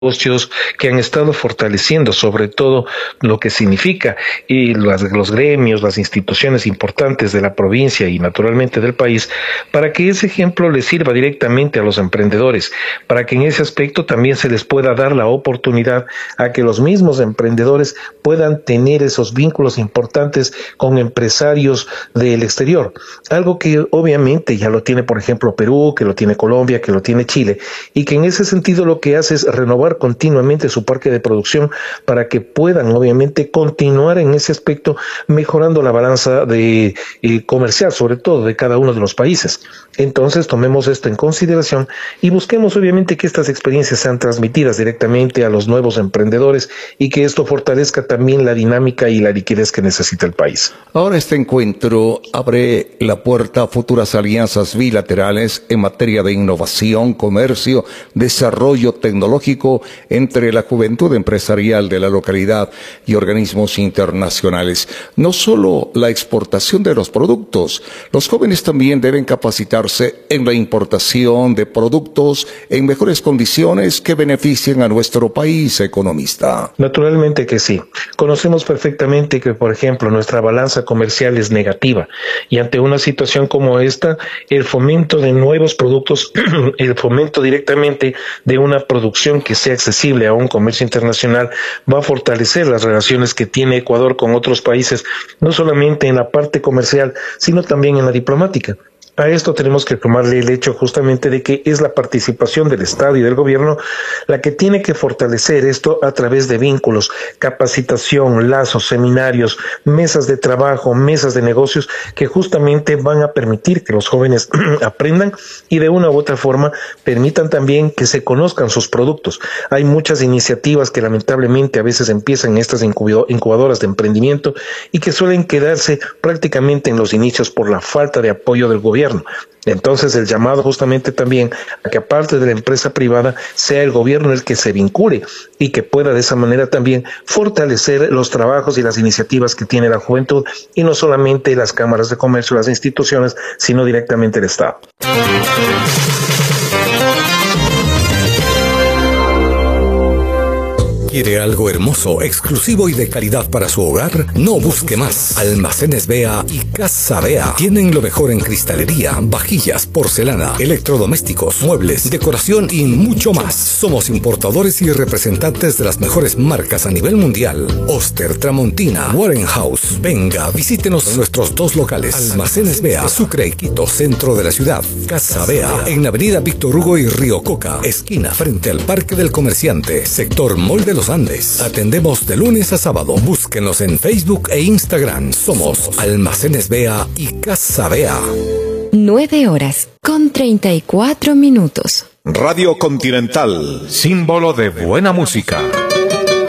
negocios que han estado fortaleciendo sobre todo lo que significa y los gremios, las instituciones importantes de la provincia y naturalmente del país, para que ese ejemplo les sirva directamente a los emprendedores, para que en ese aspecto también se les pueda dar la oportunidad a que los mismos emprendedores puedan tener esos vínculos importantes con empresarios del exterior, algo que obviamente ya lo tiene por ejemplo Perú, que lo tiene Colombia, que lo tiene Chile, y que en ese sentido lo que hace es renovar continuamente su parque de producción para que puedan obviamente continuar en ese aspecto mejorando la balanza de comercial, sobre todo de cada uno de los países. Entonces tomemos esto en consideración y busquemos obviamente que estas experiencias sean transmitidas directamente a los nuevos emprendedores y que esto fortalezca también la dinámica y la liquidez que necesita el país. Ahora este encuentro abre la puerta a futuras alianzas bilaterales en materia de innovación, comercio, desarrollo tecnológico entre la juventud empresarial de la localidad y organismos internacionales. No solo la exportación de los productos, los jóvenes también deben capacitarse en la importación de productos en mejores condiciones que beneficien a nuestro país, economista. Naturalmente que sí. Conocemos perfectamente que, por ejemplo, nuestra balanza comercial es negativa y ante una situación como esta, el fomento de nuevos productos, el fomento directamente de una producción que sea accesible a un comercio internacional va a fortalecer las relaciones que tiene Ecuador con otros países, no solamente en la parte comercial, sino también en la diplomática. A esto tenemos que tomarle el hecho justamente de que es la participación del Estado y del gobierno la que tiene que fortalecer esto a través de vínculos, capacitación, lazos, seminarios, mesas de trabajo, mesas de negocios que justamente van a permitir que los jóvenes aprendan y de una u otra forma permitan también que se conozcan sus productos. Hay muchas iniciativas que lamentablemente a veces empiezan en estas incubadoras de emprendimiento y que suelen quedarse prácticamente en los inicios por la falta de apoyo del gobierno. Entonces el llamado justamente también a que aparte de la empresa privada sea el gobierno el que se vincule y que pueda de esa manera también fortalecer los trabajos y las iniciativas que tiene la juventud y no solamente las cámaras de comercio, las instituciones, sino directamente el Estado. ¿Quiere algo hermoso, exclusivo y de calidad para su hogar? No busque más. Almacenes Bea y Casa Bea tienen lo mejor en cristalería, vajillas, porcelana, electrodomésticos, muebles, decoración y mucho más. Somos importadores y representantes de las mejores marcas a nivel mundial. Oster, Tramontina, Warren House. Venga, visítenos en nuestros dos locales. Almacenes Bea, Sucre y Quito, centro de la ciudad. Casa Bea, en Avenida Víctor Hugo y Río Coca, esquina frente al Parque del Comerciante, sector Mall de los Andes. Atendemos de lunes a sábado. Búsquenos en Facebook e Instagram. Somos Almacenes Bea y Casa Bea. 9:34. Radio Continental, símbolo de buena música.